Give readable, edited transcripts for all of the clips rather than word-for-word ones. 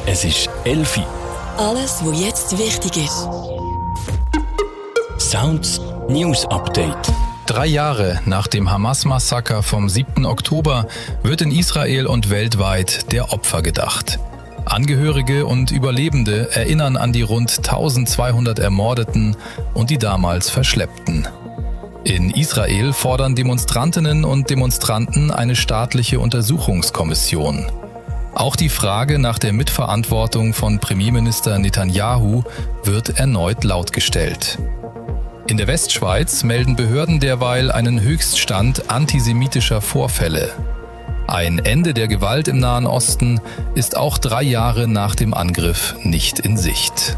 Es ist 11 Uhr. Alles, was jetzt wichtig ist. Sounds News Update. 3 Jahre nach dem Hamas-Massaker vom 7. Oktober wird in Israel und weltweit der Opfer gedacht. Angehörige und Überlebende erinnern an die rund 1200 Ermordeten und die damals Verschleppten. In Israel fordern Demonstrantinnen und Demonstranten eine staatliche Untersuchungskommission. Auch die Frage nach der Mitverantwortung von Premierminister Netanyahu wird erneut laut gestellt. In der Westschweiz melden Behörden derweil einen Höchststand antisemitischer Vorfälle. Ein Ende der Gewalt im Nahen Osten ist auch 3 Jahre nach dem Angriff nicht in Sicht.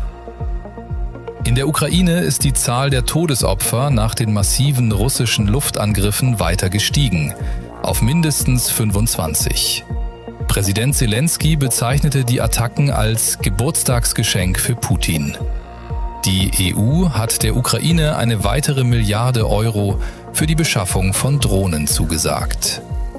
In der Ukraine ist die Zahl der Todesopfer nach den massiven russischen Luftangriffen weiter gestiegen, auf mindestens 25. Präsident Zelensky bezeichnete die Attacken als Geburtstagsgeschenk für Putin. Die EU hat der Ukraine eine weitere Milliarde Euro für die Beschaffung von Drohnen zugesagt.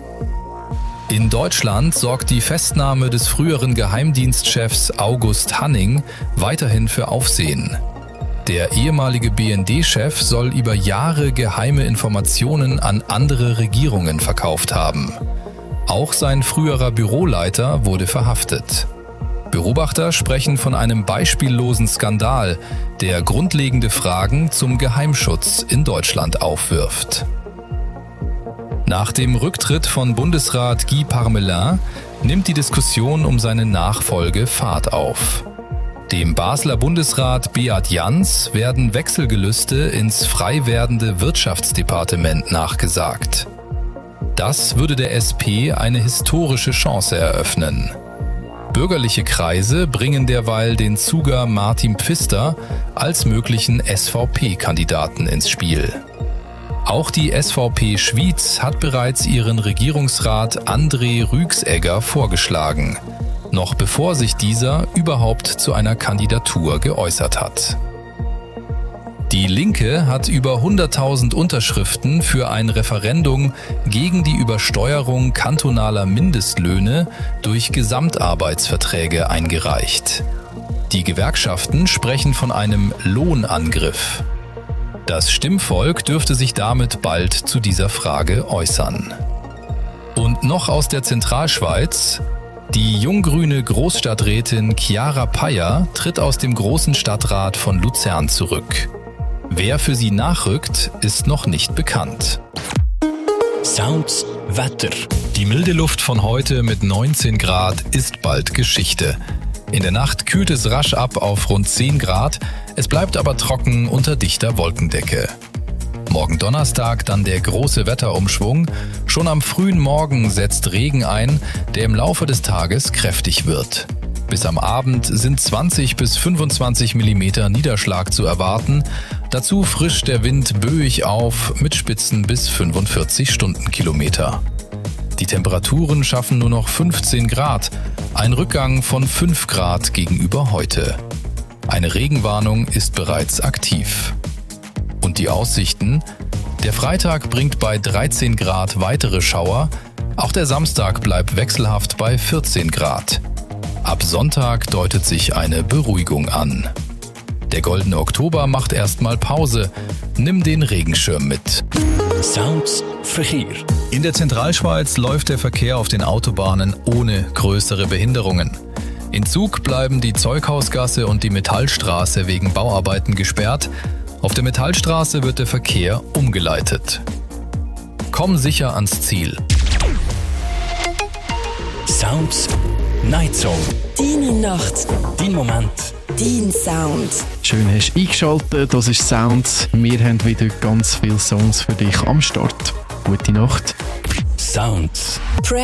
In Deutschland sorgt die Festnahme des früheren Geheimdienstchefs August Hanning weiterhin für Aufsehen. Der ehemalige BND-Chef soll über Jahre geheime Informationen an andere Regierungen verkauft haben. Auch sein früherer Büroleiter wurde verhaftet. Beobachter sprechen von einem beispiellosen Skandal, der grundlegende Fragen zum Geheimschutz in Deutschland aufwirft. Nach dem Rücktritt von Bundesrat Guy Parmelin nimmt die Diskussion um seine Nachfolge Fahrt auf. Dem Basler Bundesrat Beat Jans werden Wechselgelüste ins frei werdende Wirtschaftsdepartement nachgesagt. Das würde der SP eine historische Chance eröffnen. Bürgerliche Kreise bringen derweil den Zuger Martin Pfister als möglichen SVP-Kandidaten ins Spiel. Auch die SVP Schwyz hat bereits ihren Regierungsrat André Rüegsegger vorgeschlagen, noch bevor sich dieser überhaupt zu einer Kandidatur geäußert hat. Die Linke hat über 100.000 Unterschriften für ein Referendum gegen die Übersteuerung kantonaler Mindestlöhne durch Gesamtarbeitsverträge eingereicht. Die Gewerkschaften sprechen von einem Lohnangriff. Das Stimmvolk dürfte sich damit bald zu dieser Frage äußern. Und noch aus der Zentralschweiz: Die junggrüne Großstadträtin Chiara Payer tritt aus dem Großen Stadtrat von Luzern zurück. Wer für sie nachrückt, ist noch nicht bekannt. Sounds Wetter. Die milde Luft von heute mit 19 Grad ist bald Geschichte. In der Nacht kühlt es rasch ab auf rund 10 Grad, es bleibt aber trocken unter dichter Wolkendecke. Morgen Donnerstag dann der große Wetterumschwung. Schon am frühen Morgen setzt Regen ein, der im Laufe des Tages kräftig wird. Bis am Abend sind 20 bis 25 mm Niederschlag zu erwarten. Dazu frischt der Wind böig auf mit Spitzen bis 45 Stundenkilometer. Die Temperaturen schaffen nur noch 15 Grad, ein Rückgang von 5 Grad gegenüber heute. Eine Regenwarnung ist bereits aktiv. Und die Aussichten? Der Freitag bringt bei 13 Grad weitere Schauer, auch der Samstag bleibt wechselhaft bei 14 Grad. Ab Sonntag deutet sich eine Beruhigung an. Der goldene Oktober macht erstmal Pause. Nimm den Regenschirm mit. Sounds Verkehr. In der Zentralschweiz läuft der Verkehr auf den Autobahnen ohne größere Behinderungen. In Zug bleiben die Zeughausgasse und die Metallstraße wegen Bauarbeiten gesperrt. Auf der Metallstraße wird der Verkehr umgeleitet. Komm sicher ans Ziel. Sounds Night Zone. Deine Nacht. Dein Moment. Dein Sound. Schön hast du eingeschaltet, das ist Sounds. Wir haben wieder ganz viele Songs für dich am Start. Gute Nacht. Sounds.